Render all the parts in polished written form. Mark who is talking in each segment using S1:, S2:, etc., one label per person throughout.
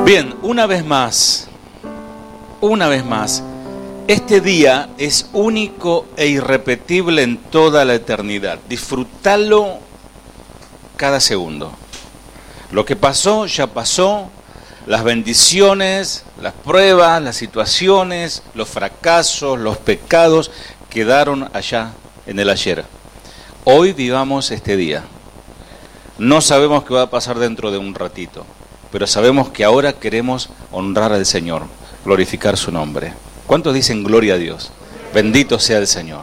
S1: Bien, una vez más, este día es único e irrepetible en toda la eternidad. Disfrútalo cada segundo. Lo que pasó, ya pasó. Las bendiciones, las pruebas, las situaciones, los fracasos, los pecados quedaron allá en el ayer. Hoy vivamos este día. No sabemos qué va a pasar dentro de un ratito, pero sabemos que ahora queremos honrar al Señor, glorificar su nombre. ¿Cuántos dicen gloria a Dios? Bendito sea el Señor.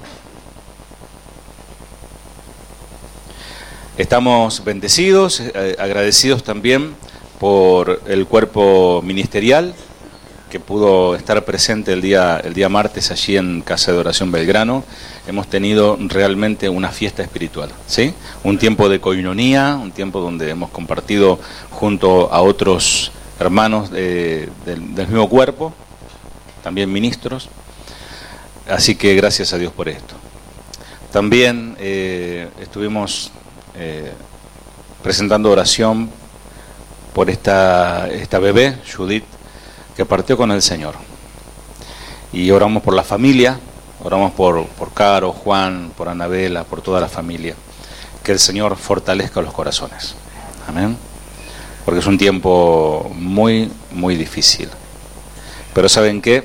S1: Estamos bendecidos, agradecidos también por el cuerpo ministerial que pudo estar presente el día martes allí en Casa de Oración Belgrano. Hemos tenido realmente una fiesta espiritual, ¿sí? Un tiempo de coinonía, un tiempo donde hemos compartido junto a otros hermanos del mismo cuerpo, también ministros. Así que gracias a Dios por esto. También estuvimos presentando oración por esta bebé, Judith, que partió con el Señor. Y oramos por la familia, oramos por Caro, Juan, por Anabela, por toda la familia. Que el Señor fortalezca los corazones. Amén. Porque es un tiempo muy, muy difícil. Pero ¿saben qué?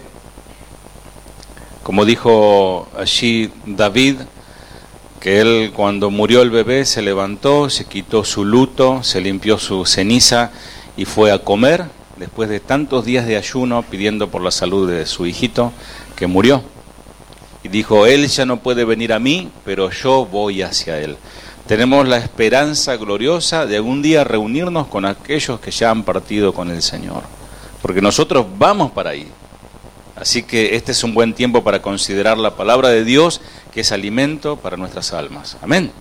S1: Como dijo allí David, que él cuando murió el bebé se levantó, se quitó su luto, se limpió su ceniza y fue a comer después de tantos días de ayuno pidiendo por la salud de su hijito que murió. Y dijo, él ya no puede venir a mí, pero yo voy hacia él. Tenemos la esperanza gloriosa de algún día reunirnos con aquellos que ya han partido con el Señor, porque nosotros vamos para ahí. Así que este es un buen tiempo para considerar la palabra de Dios, que es alimento para nuestras almas. Amén.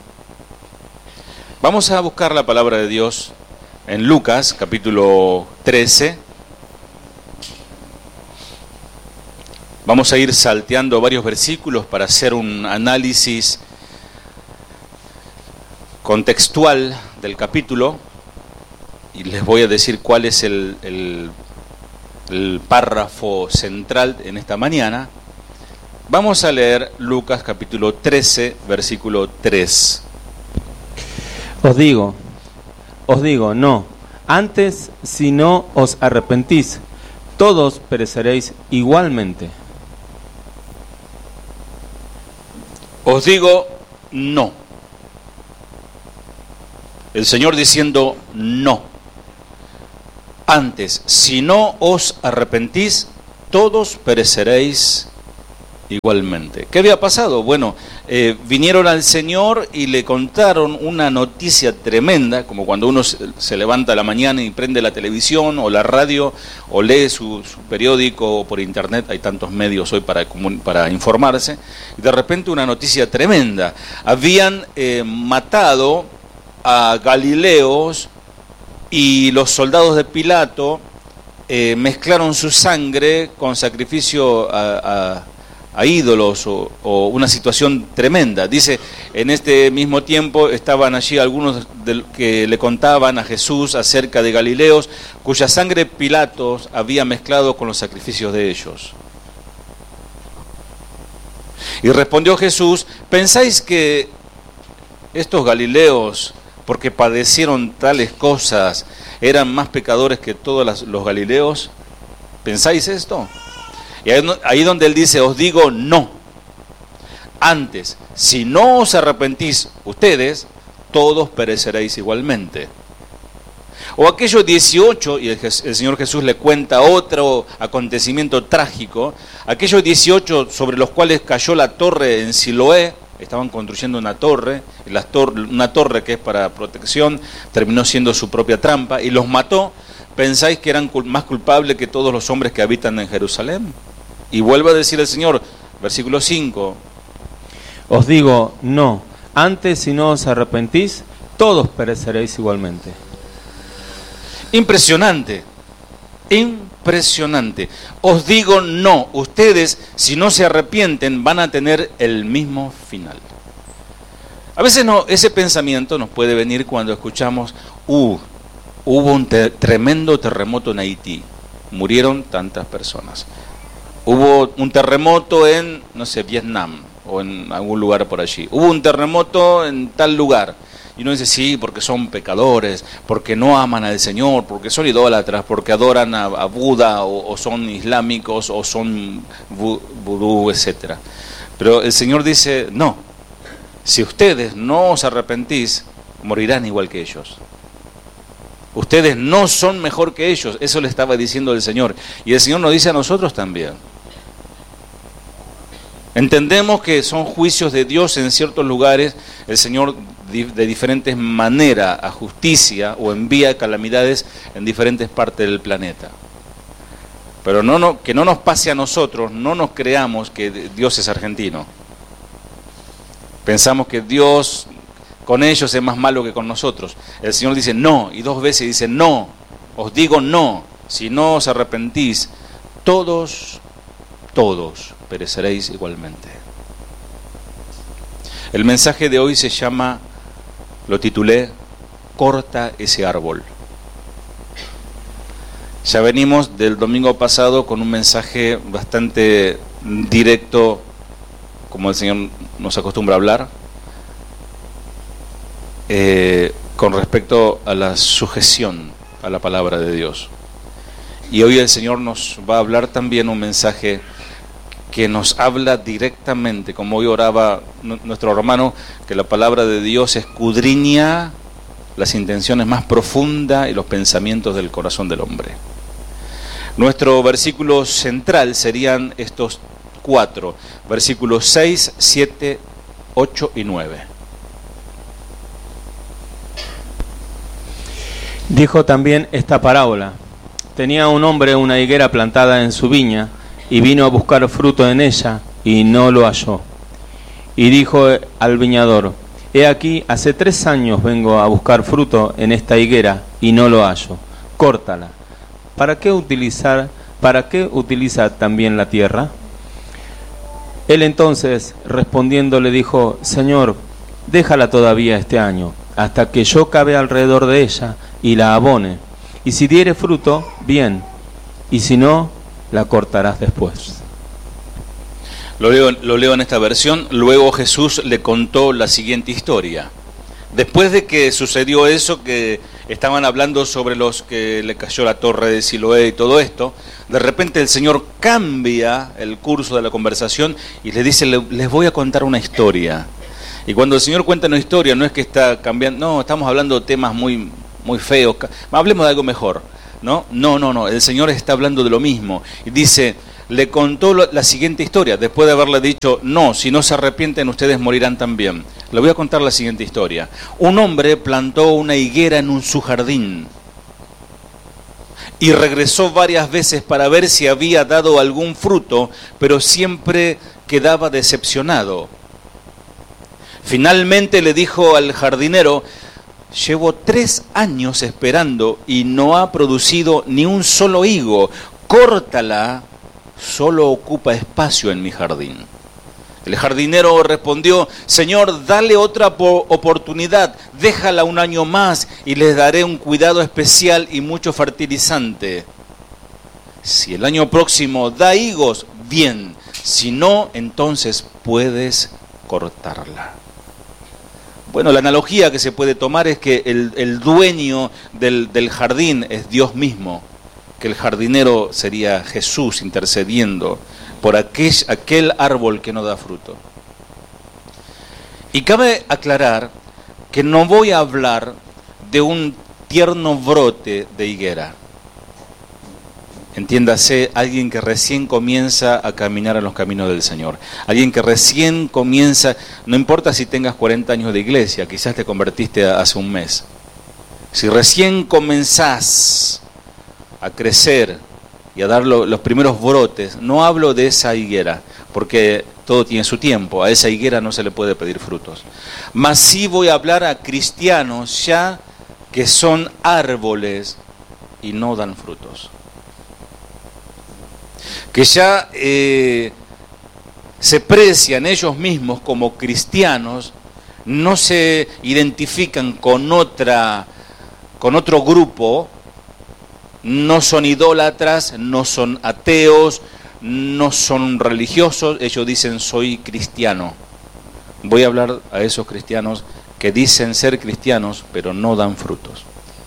S1: Vamos a buscar la palabra de Dios en Lucas, capítulo 13. Vamos a ir salteando varios versículos para hacer un análisis contextual del capítulo. Y les voy a decir cuál es el párrafo central en esta mañana. Vamos a leer Lucas capítulo 13, versículo 3.
S2: Os digo, no, antes si no os arrepentís, todos pereceréis igualmente.
S1: Os digo, no. El Señor diciendo, no. Antes, si no os arrepentís, todos pereceréis igualmente. ¿Qué había pasado? Bueno, vinieron al Señor y le contaron una noticia tremenda, como cuando uno se levanta a la mañana y prende la televisión o la radio o lee su periódico o por internet. Hay tantos medios hoy para informarse. Y de repente una noticia tremenda. Habían matado a Galileos y los soldados de Pilato mezclaron su sangre con sacrificio a ídolos o una situación tremenda. Dice, en este mismo tiempo estaban allí algunos que le contaban a Jesús acerca de Galileos, cuya sangre Pilatos había mezclado con los sacrificios de ellos. Y respondió Jesús, ¿pensáis que estos Galileos, porque padecieron tales cosas, eran más pecadores que todos los Galileos? ¿Pensáis esto? Y ahí donde él dice, os digo no. Antes, si no os arrepentís ustedes, todos pereceréis igualmente. O aquellos 18, y el Señor Jesús le cuenta otro acontecimiento trágico, aquellos 18 sobre los cuales cayó la torre en Siloé, estaban construyendo una torre que es para protección, terminó siendo su propia trampa, y los mató. ¿Pensáis que eran más culpables que todos los hombres que habitan en Jerusalén? Y vuelve a decir el Señor, versículo 5.
S2: Os digo, no, antes si no os arrepentís, todos pereceréis igualmente.
S1: Impresionante, impresionante. Os digo, no, ustedes si no se arrepienten van a tener el mismo final. A veces ese pensamiento nos puede venir cuando escuchamos, hubo un tremendo terremoto en Haití, murieron tantas personas. Hubo un terremoto en, no sé, Vietnam o en algún lugar por allí. Hubo un terremoto en tal lugar. Y uno dice, sí, porque son pecadores, porque no aman al Señor, porque son idólatras, porque adoran a Buda, o son islámicos, o son vudú, etc. Pero el Señor dice, no, si ustedes no os arrepentís, morirán igual que ellos. Ustedes no son mejor que ellos, eso le estaba diciendo el Señor. Y el Señor nos dice a nosotros también. Entendemos que son juicios de Dios en ciertos lugares. El Señor de diferentes maneras a justicia o envía calamidades en diferentes partes del planeta. Pero que no nos pase a nosotros, no nos creamos que Dios es argentino. Pensamos que Dios con ellos es más malo que con nosotros. El Señor dice no, y 2 veces dice no, os digo no, si no os arrepentís, todos pereceréis igualmente. El mensaje de hoy se llama, lo titulé, corta ese árbol. Ya venimos del domingo pasado con un mensaje bastante directo, como el Señor nos acostumbra a hablar, con respecto a la sujeción a la palabra de Dios. Y hoy el Señor nos va a hablar también un mensaje que nos habla directamente, como hoy oraba nuestro hermano, que la palabra de Dios escudriña las intenciones más profundas y los pensamientos del corazón del hombre. Nuestro versículo central serían estos 4, versículos 6, 7, 8 y 9.
S2: Dijo también esta parábola. Tenía un hombre una higuera plantada en su viña, y vino a buscar fruto en ella, y no lo halló. Y dijo al viñador, he aquí, hace 3 años vengo a buscar fruto en esta higuera, y no lo hallo. Córtala. ¿Para qué utiliza también la tierra? Él entonces, respondiendo, le dijo, Señor, déjala todavía este año, hasta que yo cabe alrededor de ella, y la abone. Y si diere fruto, bien, y si no, la cortarás después.
S1: Lo leo en esta versión. Luego Jesús le contó la siguiente historia. Después de que sucedió eso, que estaban hablando sobre los que le cayó la torre de Siloé y todo esto, de repente el Señor cambia el curso de la conversación y les dice, les voy a contar una historia. Y cuando el Señor cuenta una historia, no es que está cambiando, no, estamos hablando de temas muy feos, hablemos de algo mejor. No, el Señor está hablando de lo mismo. Y dice, le contó la siguiente historia, después de haberle dicho, no, si no se arrepienten ustedes morirán también. Le voy a contar la siguiente historia. Un hombre plantó una higuera en su jardín y regresó varias veces para ver si había dado algún fruto, pero siempre quedaba decepcionado. Finalmente le dijo al jardinero, llevo 3 años esperando y no ha producido ni un solo higo. Córtala, solo ocupa espacio en mi jardín. El jardinero respondió, Señor, dale otra oportunidad, déjala 1 año más y les daré un cuidado especial y mucho fertilizante. Si el año próximo da higos, bien, si no, entonces puedes cortarla. Bueno, la analogía que se puede tomar es que el dueño del jardín es Dios mismo, que el jardinero sería Jesús intercediendo por aquel árbol que no da fruto. Y cabe aclarar que no voy a hablar de un tierno brote de higuera. Entiéndase, alguien que recién comienza a caminar en los caminos del Señor. Alguien que recién comienza, no importa si tengas 40 años de iglesia, quizás te convertiste hace un mes. Si recién comenzás a crecer y a dar los primeros brotes, no hablo de esa higuera, porque todo tiene su tiempo, a esa higuera no se le puede pedir frutos. Mas sí voy a hablar a cristianos ya que son árboles y no dan frutos. Que ya se precian ellos mismos como cristianos, no se identifican con otra con otro grupo, no son idólatras, no son ateos, no son religiosos, ellos dicen soy cristiano. Voy a hablar a esos cristianos que dicen ser cristianos, pero no dan frutos.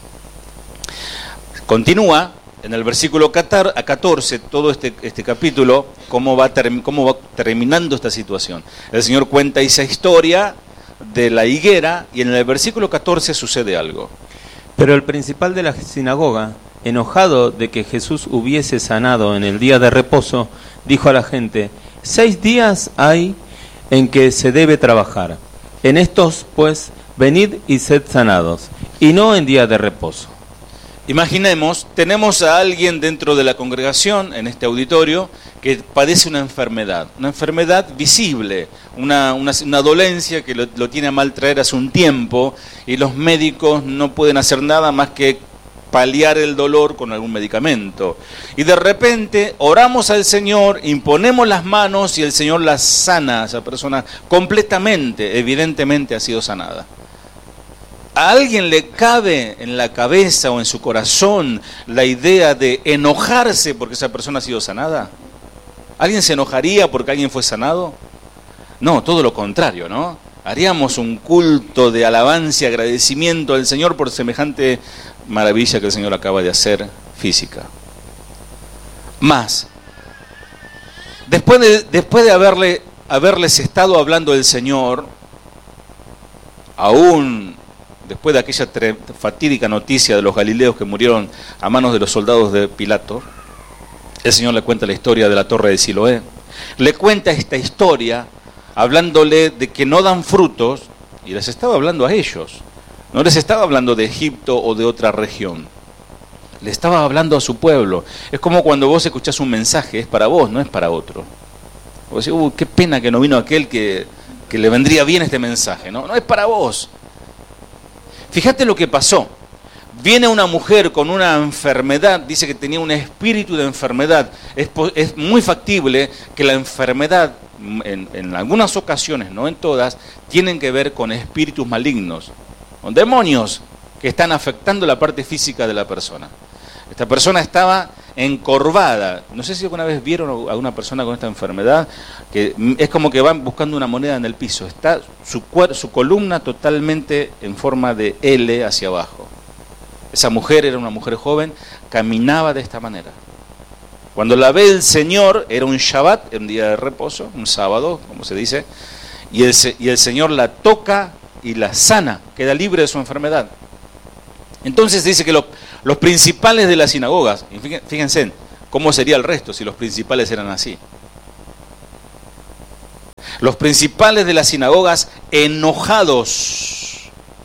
S1: Continúa en el versículo 14, todo este capítulo, cómo va terminando esta situación. El Señor cuenta esa historia de la higuera y en el versículo 14 sucede algo.
S2: Pero el principal de la sinagoga, enojado de que Jesús hubiese sanado en el día de reposo, dijo a la gente: 6 días hay en que se debe trabajar. En estos, pues, venid y sed sanados, y no en día de reposo.
S1: Imaginemos, tenemos a alguien dentro de la congregación, en este auditorio, que padece una enfermedad visible, una dolencia que lo tiene a mal traer hace un tiempo, y los médicos no pueden hacer nada más que paliar el dolor con algún medicamento. Y de repente oramos al Señor, imponemos las manos y el Señor la sana a esa persona completamente, evidentemente ha sido sanada. ¿A alguien le cabe en la cabeza o en su corazón la idea de enojarse porque esa persona ha sido sanada? ¿Alguien se enojaría porque alguien fue sanado? No, todo lo contrario, ¿no? Haríamos un culto de alabanza y agradecimiento al Señor por semejante maravilla que el Señor acaba de hacer física. Más, después de haberles estado hablando el Señor, aún después de aquella fatídica noticia de los galileos que murieron a manos de los soldados de Pilato, el Señor le cuenta la historia de la torre de Siloé. Le cuenta esta historia hablándole de que no dan frutos, y les estaba hablando a ellos. No les estaba hablando de Egipto o de otra región. Le estaba hablando a su pueblo. Es como cuando vos escuchás un mensaje, es para vos, no es para otro. Vos decís, qué pena que no vino aquel que le vendría bien este mensaje. No es para vos. Fíjate lo que pasó. Viene una mujer con una enfermedad, dice que tenía un espíritu de enfermedad. Es muy factible que la enfermedad, en algunas ocasiones, no en todas, tienen que ver con espíritus malignos, con demonios que están afectando la parte física de la persona. Esta persona estaba encorvada. No sé si alguna vez vieron a una persona con esta enfermedad, que es como que van buscando una moneda en el piso. Está su columna totalmente en forma de L hacia abajo. Esa mujer era una mujer joven, caminaba de esta manera. Cuando la ve el Señor, era un Shabbat, un día de reposo, un sábado, como se dice, y el Señor la toca y la sana, queda libre de su enfermedad. Entonces dice que los principales de las sinagogas, fíjense cómo sería el resto si los principales eran así. Los principales de las sinagogas enojados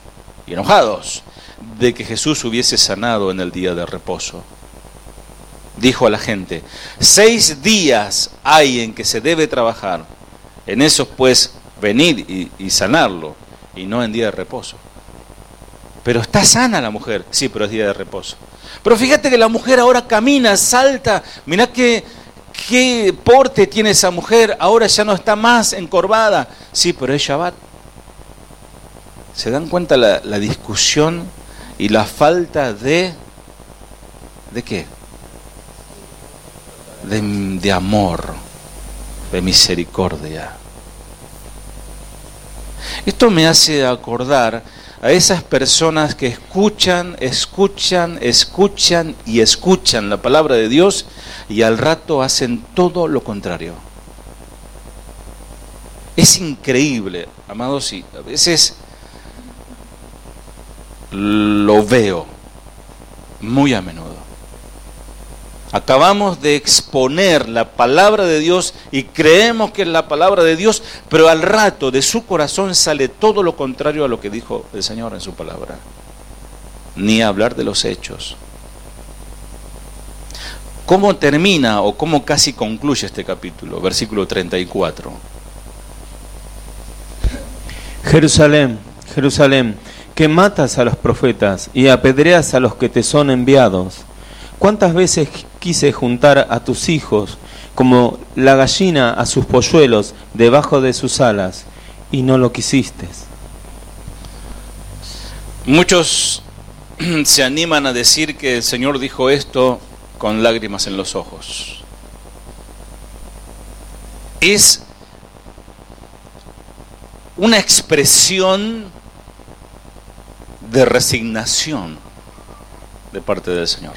S1: de que Jesús hubiese sanado en el día de reposo, dijo a la gente: 6 días hay en que se debe trabajar, en esos pues venid y sanarlo, y no en día de reposo. Pero está sana la mujer, sí, pero es día de reposo. Pero fíjate que la mujer ahora camina, salta, mirá qué porte tiene esa mujer, ahora ya no está más encorvada, sí, pero es Shabbat. ¿Se dan cuenta la discusión y la falta de qué? De amor, de misericordia. Esto me hace acordar a esas personas que escuchan la palabra de Dios y al rato hacen todo lo contrario. Es increíble, amados, y a veces lo veo muy a menudo. Acabamos de exponer la palabra de Dios y creemos que es la palabra de Dios, pero al rato de su corazón sale todo lo contrario a lo que dijo el Señor en su palabra. Ni hablar de los hechos. ¿Cómo termina o cómo casi concluye este capítulo? Versículo 34.
S2: Jerusalén, Jerusalén, que matas a los profetas y apedreas a los que te son enviados. ¿Cuántas veces quise juntar a tus hijos como la gallina a sus polluelos debajo de sus alas, y no lo quisiste?
S1: Muchos se animan a decir que el Señor dijo esto con lágrimas en los ojos. Es una expresión de resignación de parte del Señor.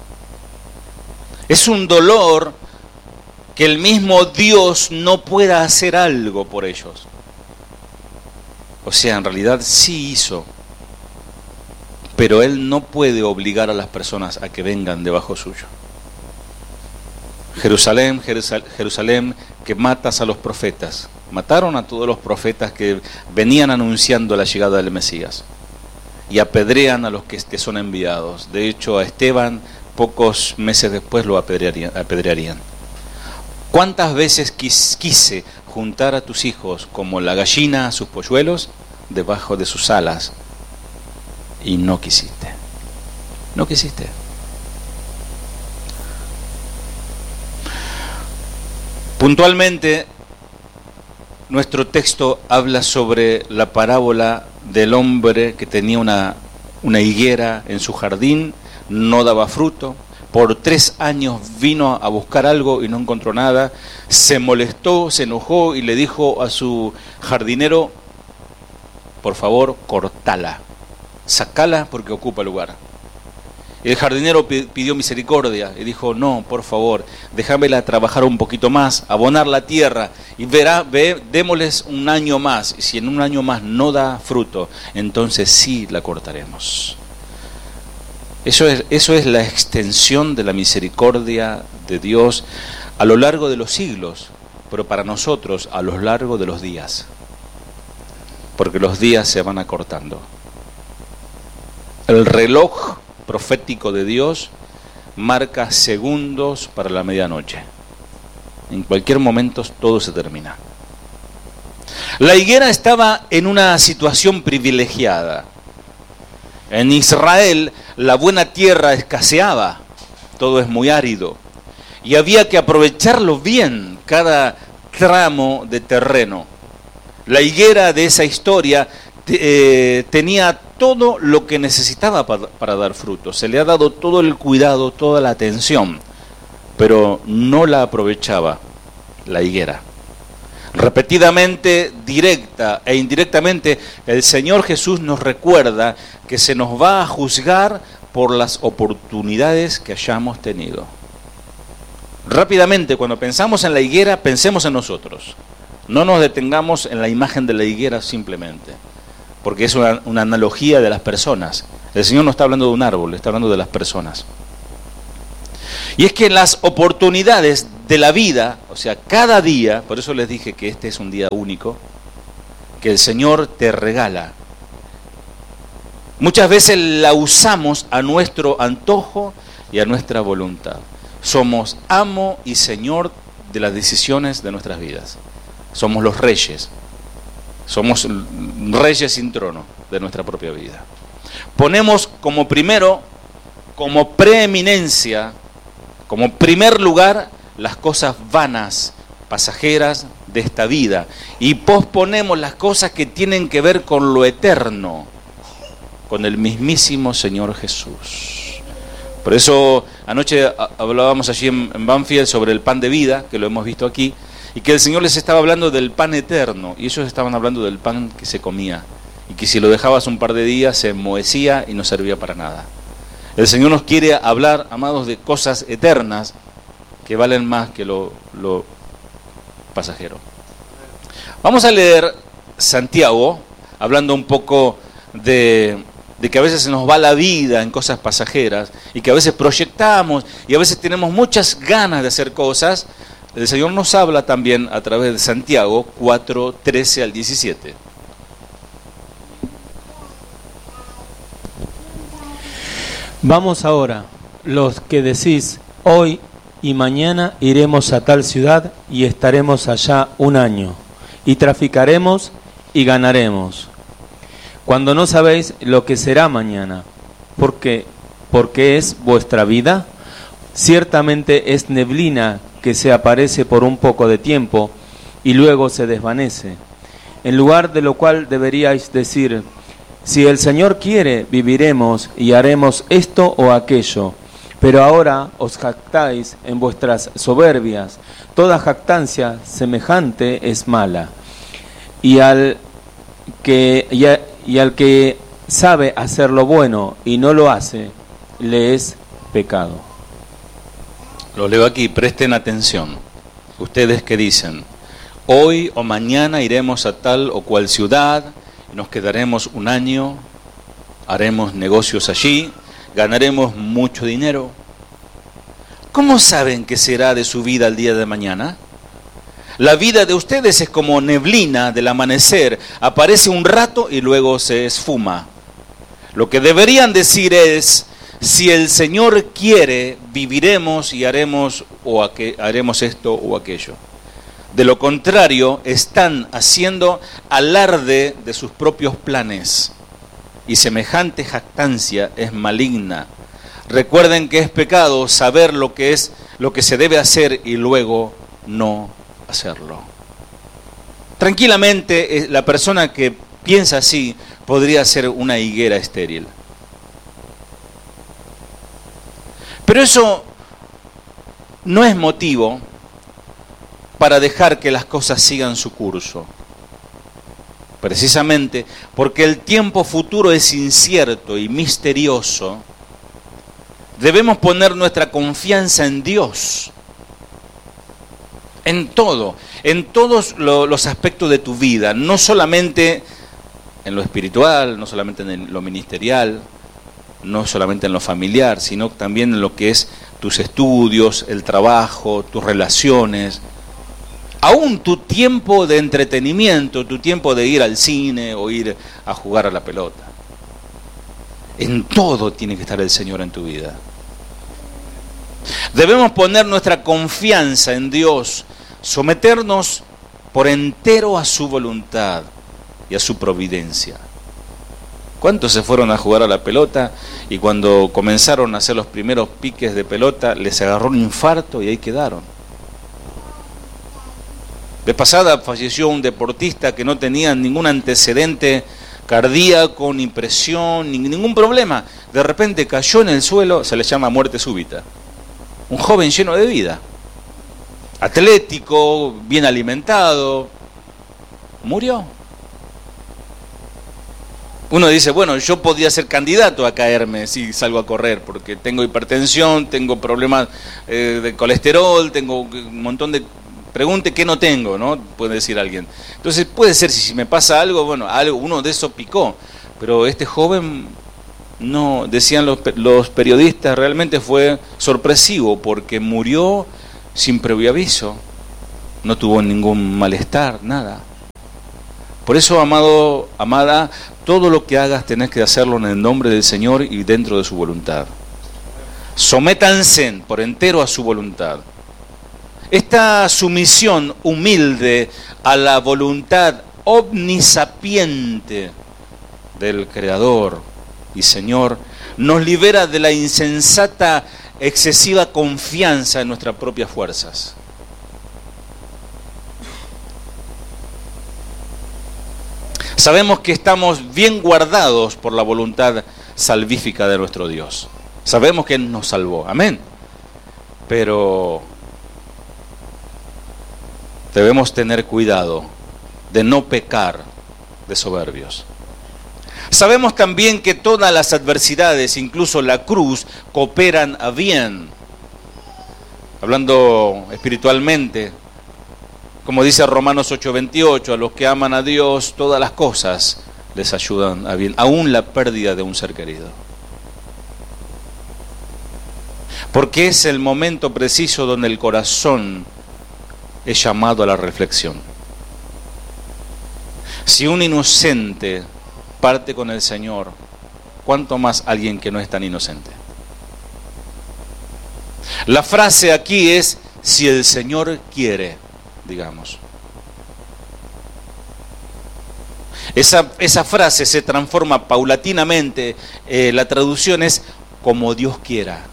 S1: Es un dolor que el mismo Dios no pueda hacer algo por ellos. O sea, en realidad sí hizo, pero Él no puede obligar a las personas a que vengan debajo suyo. Jerusalén, Jerusalén, que matas a los profetas. Mataron a todos los profetas que venían anunciando la llegada del Mesías. Y apedrean a los que son enviados. De hecho, a Esteban, pocos meses después lo apedrearían. ¿Cuántas veces quise juntar a tus hijos como la gallina a sus polluelos debajo de sus alas? Y no quisiste. No quisiste. Puntualmente, nuestro texto habla sobre la parábola del hombre que tenía una higuera en su jardín, no daba fruto. Por 3 años vino a buscar algo y no encontró nada. Se molestó, se enojó y le dijo a su jardinero: por favor, cortala, sacala porque ocupa lugar. El jardinero pidió misericordia y dijo: no, por favor, déjamela trabajar un poquito más, abonar la tierra y démosles un año más. Y si en un año más no da fruto, entonces sí la cortaremos. Eso es la extensión de la misericordia de Dios a lo largo de los siglos, pero para nosotros a lo largo de los días, porque los días se van acortando. El reloj profético de Dios marca segundos para la medianoche. En cualquier momento todo se termina. La higuera estaba en una situación privilegiada. En Israel la buena tierra escaseaba, todo es muy árido, y había que aprovecharlo bien, cada tramo de terreno. La higuera de esa historia tenía todo lo que necesitaba para dar fruto. Se le ha dado todo el cuidado, toda la atención, pero no la aprovechaba la higuera. Repetidamente, directa e indirectamente, el Señor Jesús nos recuerda que se nos va a juzgar por las oportunidades que hayamos tenido. Rápidamente, cuando pensamos en la higuera, pensemos en nosotros. No nos detengamos en la imagen de la higuera simplemente, porque es una analogía de las personas. El Señor no está hablando de un árbol, está hablando de las personas. Y es que las oportunidades de la vida, o sea, cada día, por eso les dije que este es un día único, que el Señor te regala. Muchas veces la usamos a nuestro antojo y a nuestra voluntad. Somos amo y señor de las decisiones de nuestras vidas. Somos los reyes. Somos reyes sin trono de nuestra propia vida. Ponemos como primero, como preeminencia, como primer lugar, las cosas vanas, pasajeras de esta vida, y posponemos las cosas que tienen que ver con lo eterno, con el mismísimo Señor Jesús. Por eso anoche hablábamos allí en Banfield sobre el pan de vida, que lo hemos visto aquí, y que el Señor les estaba hablando del pan eterno, y ellos estaban hablando del pan que se comía, y que si lo dejabas un par de días se enmohecía y no servía para nada. El Señor nos quiere hablar, amados, de cosas eternas que valen más que lo pasajero. Vamos a leer Santiago, hablando un poco de que a veces se nos va la vida en cosas pasajeras y que a veces proyectamos y a veces tenemos muchas ganas de hacer cosas. El Señor nos habla también a través de Santiago 4, 13 al 17.
S2: Vamos ahora, los que decís, hoy y mañana iremos a tal ciudad y estaremos allá un año, y traficaremos y ganaremos, cuando no sabéis lo que será mañana, porque es vuestra vida. Ciertamente es neblina que se aparece por un poco de tiempo y luego se desvanece, en lugar de lo cual deberíais decir, Si el Señor quiere, viviremos y haremos esto o aquello. Pero ahora os jactáis en vuestras soberbias. Toda jactancia semejante es mala. Y al que sabe hacer lo bueno y no lo hace, le es pecado.
S1: Lo leo aquí, presten atención. Ustedes que dicen, hoy o mañana iremos a tal o cual ciudad, nos quedaremos un año, haremos negocios allí, ganaremos mucho dinero. ¿Cómo saben qué será de su vida el día de mañana? La vida de ustedes es como neblina del amanecer, aparece un rato y luego se esfuma. Lo que deberían decir es, si el Señor quiere, viviremos y haremos esto o aquello. De lo contrario, están haciendo alarde de sus propios planes. Y semejante jactancia es maligna. Recuerden que es pecado saber lo que se debe hacer y luego no hacerlo. Tranquilamente, la persona que piensa así podría ser una higuera estéril. Pero eso no es motivo para dejar que las cosas sigan su curso. Precisamente porque el tiempo futuro es incierto y misterioso, debemos poner nuestra confianza en Dios. En todo, en todos los aspectos de tu vida, no solamente en lo espiritual, no solamente en lo ministerial, no solamente en lo familiar, sino también en lo que es tus estudios, el trabajo, tus relaciones, aún tu tiempo de entretenimiento, tu tiempo de ir al cine o ir a jugar a la pelota. En todo tiene que estar el Señor en tu vida. Debemos poner nuestra confianza en Dios, someternos por entero a su voluntad y a su providencia. ¿Cuántos se fueron a jugar a la pelota y cuando comenzaron a hacer los primeros piques de pelota les agarró un infarto y ahí quedaron? De pasada falleció un deportista que no tenía ningún antecedente cardíaco, ni presión, ni ningún problema. De repente cayó en el suelo, se le llama muerte súbita. Un joven lleno de vida, atlético, bien alimentado, murió. Uno dice, bueno, yo podía ser candidato a caerme si salgo a correr, porque tengo hipertensión, tengo problemas de colesterol, tengo un montón de... Pregunte qué no tengo, ¿no? Puede decir alguien. Entonces puede ser, si me pasa algo, bueno, uno de esos picó. Pero este joven, no, decían los periodistas, realmente fue sorpresivo, porque murió sin previo aviso. No tuvo ningún malestar, nada. Por eso, amado, amada, todo lo que hagas tenés que hacerlo en el nombre del Señor y dentro de su voluntad. Sométanse por entero a su voluntad. Esta sumisión humilde a la voluntad omnisapiente del Creador y Señor nos libera de la insensata, excesiva confianza en nuestras propias fuerzas. Sabemos que estamos bien guardados por la voluntad salvífica de nuestro Dios. Sabemos que Él nos salvó. Amén. Pero debemos tener cuidado de no pecar de soberbios. Sabemos también que todas las adversidades, incluso la cruz, cooperan a bien. Hablando espiritualmente, como dice Romanos 8:28, a los que aman a Dios, todas las cosas les ayudan a bien, aún la pérdida de un ser querido. Porque es el momento preciso donde el corazón es llamado a la reflexión. Si un inocente parte con el Señor, ¿cuánto más alguien que no es tan inocente? La frase aquí es, si el Señor quiere, digamos. Esa frase se transforma paulatinamente, la traducción es, como Dios quiera.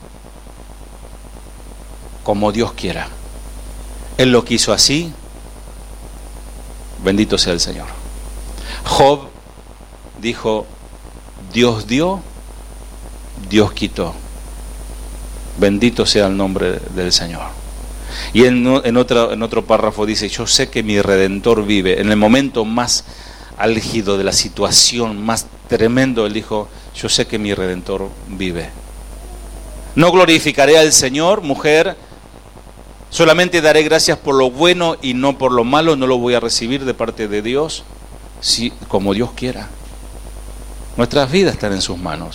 S1: Como Dios quiera. Él lo quiso así, bendito sea el Señor. Job dijo, Dios dio, Dios quitó. Bendito sea el nombre del Señor. Y en otro párrafo dice, yo sé que mi Redentor vive. En el momento más álgido de la situación, más tremendo, él dijo, yo sé que mi Redentor vive. No glorificaré al Señor, mujer, solamente daré gracias por lo bueno y no por lo malo, no lo voy a recibir de parte de Dios, si, como Dios quiera. Nuestras vidas están en sus manos.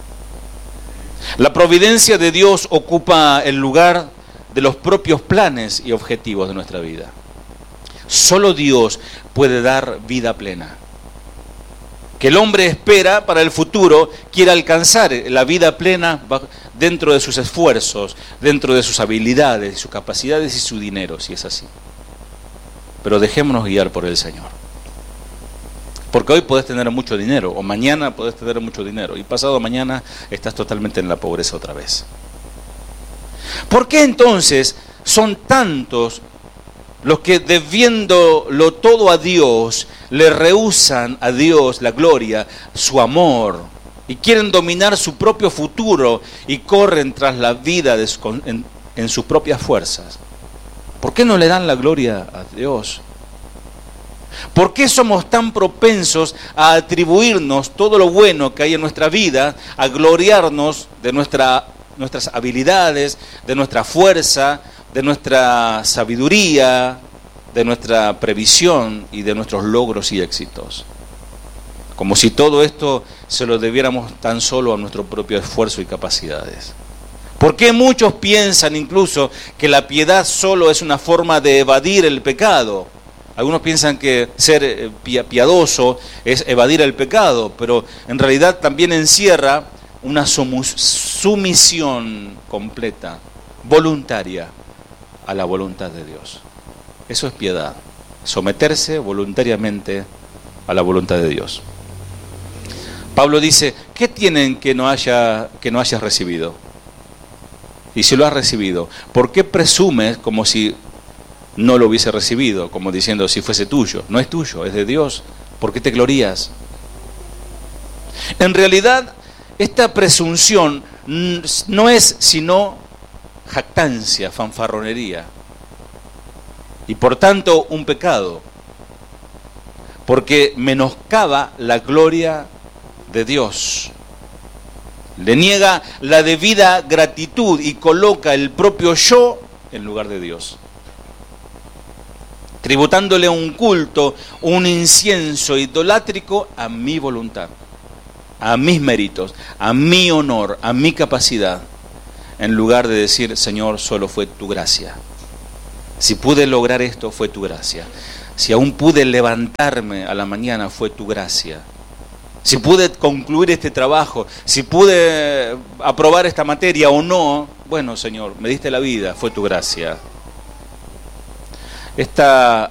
S1: La providencia de Dios ocupa el lugar de los propios planes y objetivos de nuestra vida. Solo Dios puede dar vida plena. Que el hombre espera para el futuro, quiere alcanzar la vida plena dentro de sus esfuerzos, dentro de sus habilidades, sus capacidades y su dinero, si es así. Pero dejémonos guiar por el Señor. Porque hoy podés tener mucho dinero, o mañana podés tener mucho dinero, y pasado mañana estás totalmente en la pobreza otra vez. ¿Por qué entonces son tantos los que, debiéndolo todo a Dios, le rehúsan a Dios la gloria, su amor, y quieren dominar su propio futuro y corren tras la vida en sus propias fuerzas? ¿Por qué no le dan la gloria a Dios? ¿Por qué somos tan propensos a atribuirnos todo lo bueno que hay en nuestra vida, a gloriarnos de nuestras habilidades, de nuestra fuerza, de nuestra sabiduría, de nuestra previsión y de nuestros logros y éxitos? Como si todo esto se lo debiéramos tan solo a nuestro propio esfuerzo y capacidades. ¿Por qué muchos piensan incluso que la piedad solo es una forma de evadir el pecado? Algunos piensan que ser piadoso es evadir el pecado, pero en realidad también encierra una sumisión completa, voluntaria, a la voluntad de Dios. Eso es piedad, someterse voluntariamente a la voluntad de Dios. Pablo dice, ¿qué tienen que no hayas recibido? Y si lo has recibido, ¿por qué presumes como si no lo hubiese recibido? Como diciendo, si fuese tuyo. No es tuyo, es de Dios. ¿Por qué te glorías? En realidad, esta presunción no es sino jactancia, fanfarronería. Y por tanto, un pecado. Porque menoscaba la gloria de Dios. Le niega la debida gratitud y coloca el propio yo en lugar de Dios, tributándole un culto, un incienso idolátrico a mi voluntad, a mis méritos, a mi honor, a mi capacidad, en lugar de decir, Señor, solo fue tu gracia. Si pude lograr esto, fue tu gracia. Si aún pude levantarme a la mañana, fue tu gracia. Si pude concluir este trabajo, si pude aprobar esta materia o no, bueno, Señor, me diste la vida, fue tu gracia. Esta